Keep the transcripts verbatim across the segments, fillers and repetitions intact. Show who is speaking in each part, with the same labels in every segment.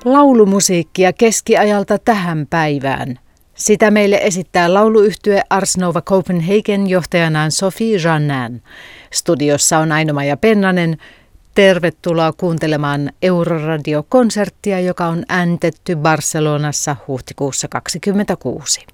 Speaker 1: Laulumusiikkia keskiajalta tähän päivään. Sitä meille esittää lauluyhtye Ars Nova Copenhagen johtajanaan Sophie Jeannin. Studiossa on Aino-Maija Pennanen. Tervetuloa kuuntelemaan Euroradio-konserttia, joka on äänitetty Barcelonassa huhtikuussa kaksikymmentäkuusi.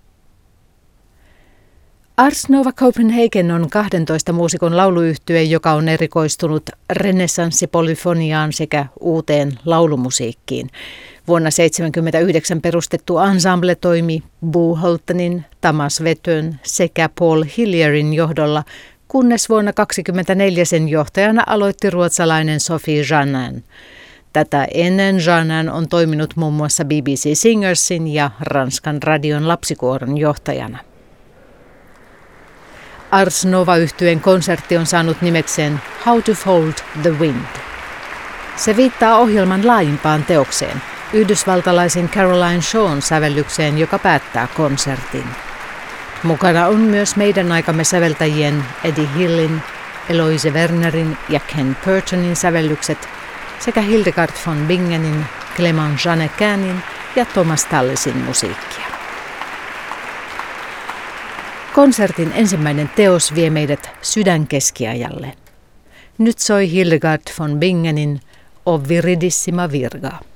Speaker 1: Ars Nova Copenhagen on kahdentoista muusikon lauluyhtye, joka on erikoistunut renessanssipolyfoniaan sekä uuteen laulumusiikkiin. Vuonna tuhatyhdeksänsataaseitsemänkymmentäyhdeksän perustettu ensemble toimi Bo Holtenin, Thomas Vetön sekä Paul Hillierin johdolla, kunnes vuonna tuhatyhdeksänsataakaksikymmentäneljä sen johtajana aloitti ruotsalainen Sophie Jeannin. Tätä ennen Jeannin on toiminut muun muassa B B C Singersin ja Ranskan radion lapsikuoron johtajana. Ars Nova-yhtyeen konsertti on saanut nimekseen How to Fold the Wind. Se viittaa ohjelman laajimpaan teokseen, yhdysvaltalaisen Caroline Shawn sävellykseen, joka päättää konsertin. Mukana on myös meidän aikamme säveltäjien Eddie Hillin, Eloise Wernerin ja Ken Purtonin sävellykset sekä Hildegard von Bingenin, Clement Jeannequinin ja Thomas Tallisin musiikkia. Konsertin ensimmäinen teos vie meidät sydänkeskiajalle. Nyt soi Hildegard von Bingenin O Viridissima Virga.